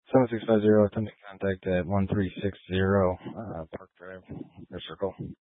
7650, attempt contact at 1360 Park Drive, or Circle.